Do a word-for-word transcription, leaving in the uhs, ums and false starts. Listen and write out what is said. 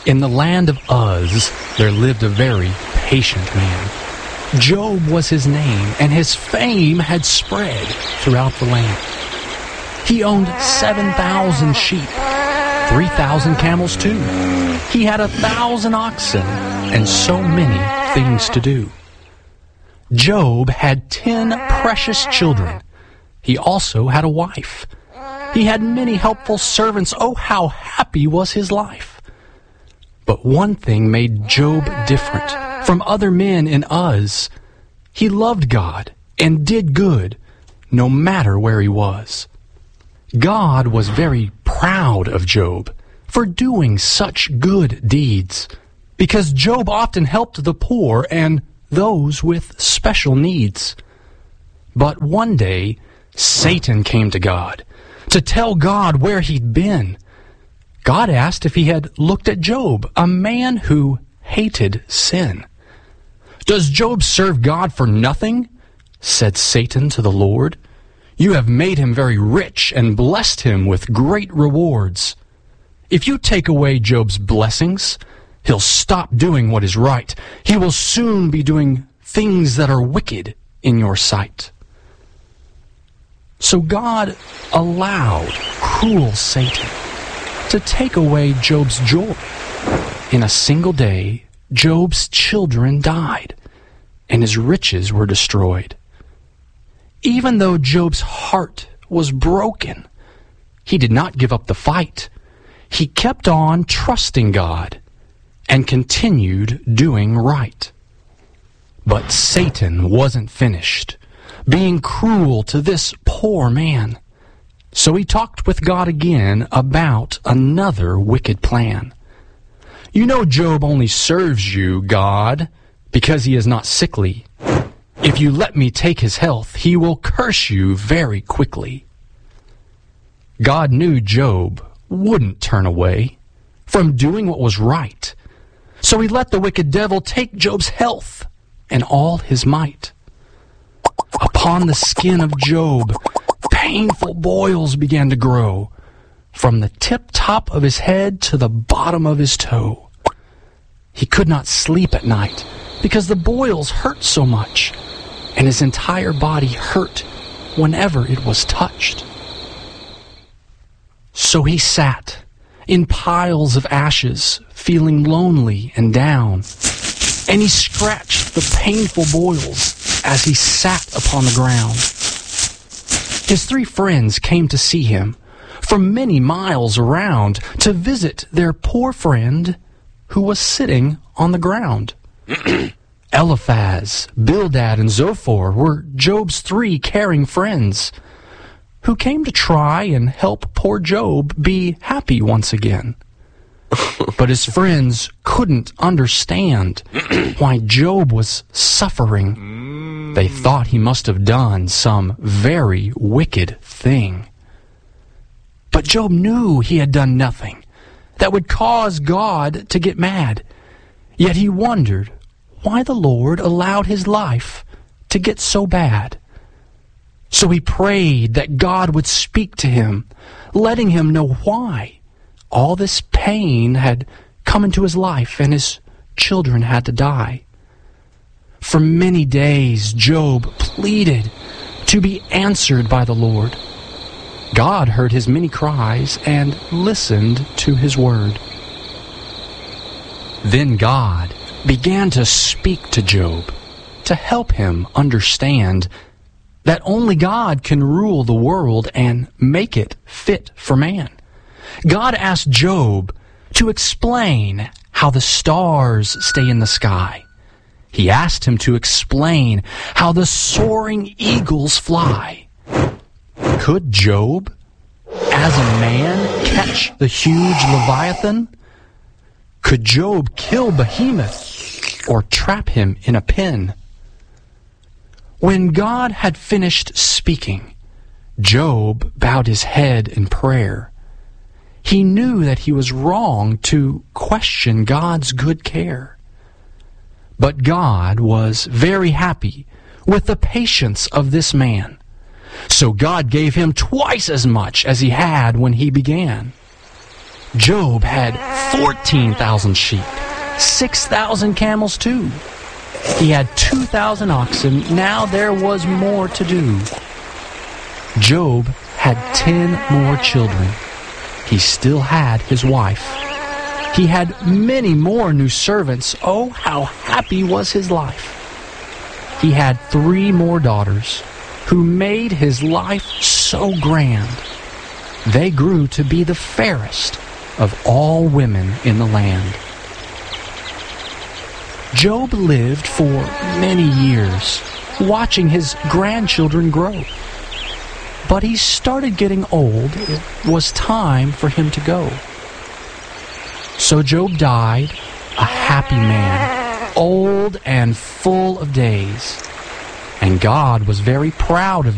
In the land of Uz, there lived a very patient man. Job was his name, and his fame had spread throughout the land. He owned seven thousand sheep, three thousand camels too. He had a thousand oxen, and so many things to do. Job had ten precious children. He also had a wife. He had many helpful servants. Oh, how happy was his life. But one thing made Job different from other men in Uz. He loved God and did good, no matter where he was. God was very proud of Job for doing such good deeds, because Job often helped the poor and those with special needs. But one day, Satan came to God to tell God where he'd been. God asked if he had looked at Job, a man who hated sin. "Does Job serve God for nothing?" said Satan to the Lord. "You have made him very rich and blessed him with great rewards. If you take away Job's blessings, he'll stop doing what is right. He will soon be doing things that are wicked in your sight." So God allowed cruel Satan to take away Job's joy. In a single day, Job's children died, and his riches were destroyed. Even though Job's heart was broken, he did not give up the fight. He kept on trusting God and continued doing right. But Satan wasn't finished being cruel to this poor man. So he talked with God again about another wicked plan. "You know Job only serves you, God, because he is not sickly. If you let me take his health, he will curse you very quickly." God knew Job wouldn't turn away from doing what was right. So he let the wicked devil take Job's health and all his might. Upon the skin of Job, painful boils began to grow, from the tip-top of his head to the bottom of his toe. He could not sleep at night because the boils hurt so much, and his entire body hurt whenever it was touched. So he sat in piles of ashes, feeling lonely and down, and he scratched the painful boils as he sat upon the ground. His three friends came to see him from many miles around to visit their poor friend who was sitting on the ground. Eliphaz, Bildad, and Zophar were Job's three caring friends who came to try and help poor Job be happy once again. But his friends couldn't understand why Job was suffering. They thought he must have done some very wicked thing. But Job knew he had done nothing that would cause God to get mad. Yet he wondered why the Lord allowed his life to get so bad. So he prayed that God would speak to him, letting him know why all this pain had come into his life and his children had to die. For many days, Job pleaded to be answered by the Lord. God heard his many cries and listened to his word. Then God began to speak to Job to help him understand that only God can rule the world and make it fit for man. God asked Job to explain how the stars stay in the sky. He asked him to explain how the soaring eagles fly. Could Job, as a man, catch the huge Leviathan? Could Job kill Behemoth or trap him in a pen? When God had finished speaking, Job bowed his head in prayer. He knew that he was wrong to question God's good care. But God was very happy with the patience of this man. So God gave him twice as much as he had when he began. Job had fourteen thousand sheep, six thousand camels too. He had two thousand oxen. Now there was more to do. Job had ten more children. He still had his wife. He had many more new servants. Oh, how happy was his life. He had three more daughters who made his life so grand. They grew to be the fairest of all women in the land. Job lived for many years, watching his grandchildren grow. But he started getting old. It was time for him to go. So Job died, a happy man, old and full of days. And God was very proud of